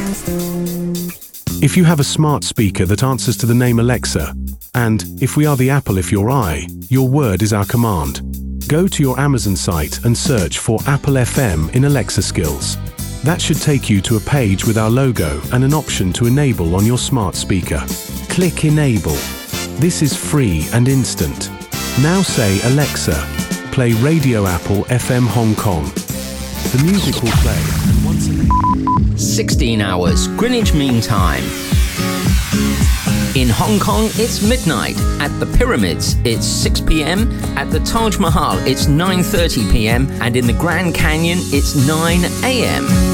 If you have a smart speaker that answers to the name Alexa, and if we are the apple if you're I, your word is our command. Go to your Amazon site and search for Apple FM in Alexa Skills. That should take you to a page with our logo and an option to enable on your smart speaker. Click Enable. This is free and instant. Now say, Alexa, play Radio Apple FM Hong Kong. The music will play, and once again... 16 hours, Greenwich Mean Time. In Hong Kong, it's midnight. At the Pyramids, it's 6 p.m. At the Taj Mahal, it's 9:30 p.m. And in the Grand Canyon, it's 9 a.m.